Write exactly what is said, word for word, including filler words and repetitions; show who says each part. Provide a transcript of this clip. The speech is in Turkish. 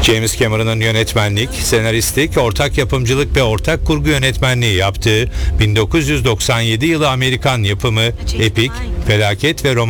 Speaker 1: James Cameron'ın yönetmenlik, senaristlik, ortak yapımcılık ve ortak kurgu yönetmenliği yaptığı bin dokuz yüz doksan yedi yılı Amerikan yapımı epik, felaket ve romantik